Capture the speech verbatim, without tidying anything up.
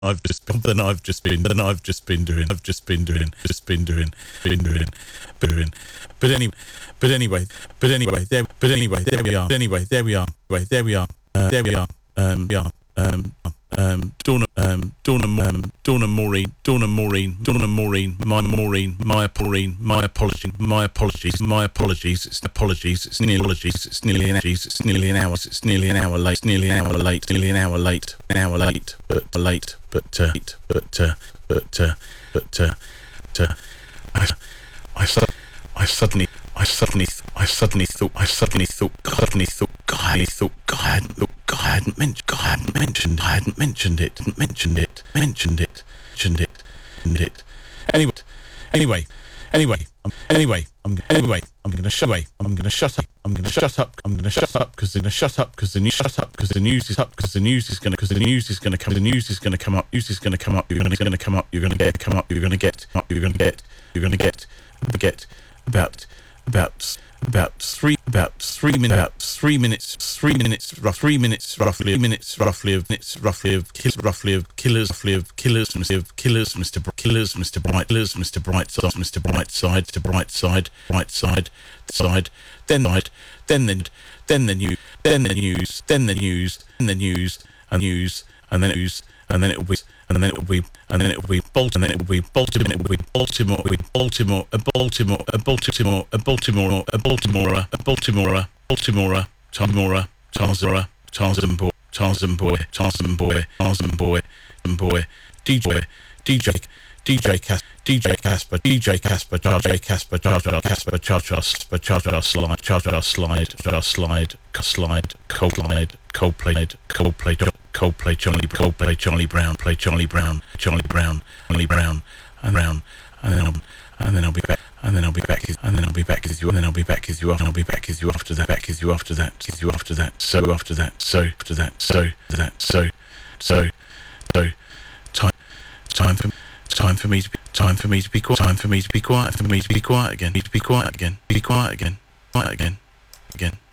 I've just than I've just been than I've just been doing. I've just been doing. Just been doing. Been doing. Doing. But anyway. But anyway. But anyway. There. But anyway. There we are. Anyway. There we are. Wait. There we are. Uh, there we are. Um. Yeah. Um. Um, Donna, um, Donna, um, Donna Maureen, Donna Maureen, Donna Maureen, my Maureen, my Maureen, my apology, my apologies, my apologies, it's apologies, it's nearly apologies, it's nearly an hour, it's nearly an hour, it's nearly an hour late, nearly an hour late, nearly an hour late, an hour late, but late, but, uh, but, uh, but, uh, but, uh, but, uh, I, I, I suddenly, I suddenly, I suddenly thought, I suddenly thought, suddenly thought, I thought, God, I hadn't, look, God, I hadn't mentioned, God, I hadn't mentioned, I hadn't mentioned it, didn't mentioned it, mentioned it, mentioned it, mentioned it. Anyway, anyway, anyway, um, anyway, I'm, anyway, I'm gonna shut away, I'm gonna shut up, I'm gonna shut up, I'm gonna shut up, because they're gonna shut up, because the news, shut up, because the news is up, because the news is gonna, because the news is gonna come, the news is gonna come up, news is gonna come up, you're gonna, gonna come up, you're gonna get, come up, you're gonna get, up, you're gonna get, you're gonna get, get, about, about. About three, about three minutes, about three minutes, three minutes, rough, three minutes, roughly, minutes, roughly of minutes, roughly of kills, roughly of killers, roughly of killers, Mister of killers, Mister Br- Killers, Mister Bright, Killers, Mister Brightside, Mister Brightside, Mister Brightside, Brightside, side, then side, then the, then the news, then the news, then the news, then the news, and news, and then news, and then it will be. And then it will be, and then it will be Baltimore, and then it will be Baltimore, it will be Baltimore, it will be Baltimore, a Baltimore, a Baltimore, a Baltimore, a Baltimore, a Baltimore, Baltimore, Baltimore, Tarzara, Tarzan boy, Tarzan boy, Tarzan boy, Tarzan boy, Tarzan boy, D J, D J, D J Casper, D J Casper, D J Casper, Jar J Casper, Jar Jar Casper, Jar Jar Slide, Jar Jar Slide, Jar Jar Slide, Jar Slide, Slide, Cold Slide, Coldplay, Coldplay, Coldplay, Charlie, Coldplay, Charlie Brown, play Charlie Brown, Charlie Brown, Charlie Brown, and Brown, and then I'll, and then I'll be back, and then I'll be back, and then I'll be back with you, and then I'll be back with you, and I'll be back with you after that, back with you after that, with you after that, so after that, so after that, so that, so, so, so, time, time for. Time for me to be, time for me to be quiet, time for me to be quiet, for me to be quiet again, me to be quiet again, be quiet again, quiet again, again, again.